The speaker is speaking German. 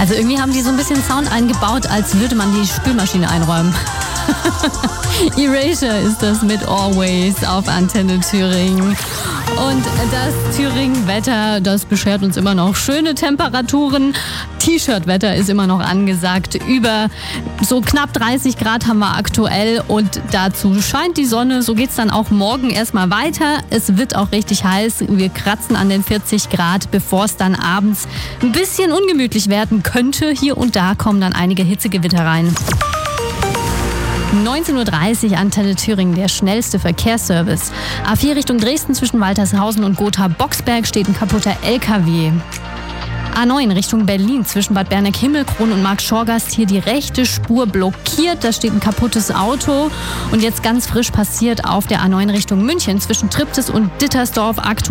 Also irgendwie haben die so ein bisschen Sound eingebaut, als würde man die Spülmaschine einräumen. Erasure ist das mit Always auf Antenne Thüringen. Und das Thüringen-Wetter, das beschert uns immer noch schöne Temperaturen. T-Shirt-Wetter ist immer noch angesagt. Über so knapp 30 Grad haben wir aktuell und dazu scheint die Sonne. So geht's dann auch morgen erstmal weiter. Es wird auch richtig heiß. Wir kratzen an den 40 Grad, bevor es dann abends ein bisschen ungemütlich werden könnte. Hier und da kommen dann einige Hitzegewitter rein. 19.30 Uhr Antenne Thüringen, der schnellste Verkehrsservice. A4 Richtung Dresden zwischen Waltershausen und Gotha-Boxberg steht ein kaputter LKW. A9 Richtung Berlin zwischen Bad Berneck-Himmelkron und Markt-Schorgast hier die rechte Spur blockiert. Da steht ein kaputtes Auto. Und jetzt ganz frisch passiert auf der A9 Richtung München zwischen Triptis und Dittersdorf aktuell